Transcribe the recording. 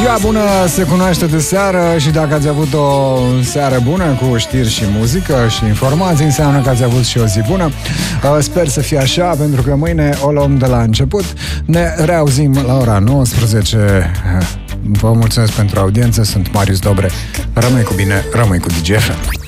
Ziua bună se cunoaște de seară și dacă ați avut o seară bună cu știri și muzică și informații, înseamnă că ați avut și o zi bună. Sper să fie așa, pentru că mâine o luăm de la început. Ne reauzim la ora 19. Vă mulțumesc pentru audiență, sunt Marius Dobre. Rămâi cu bine, rămâi cu DGFM.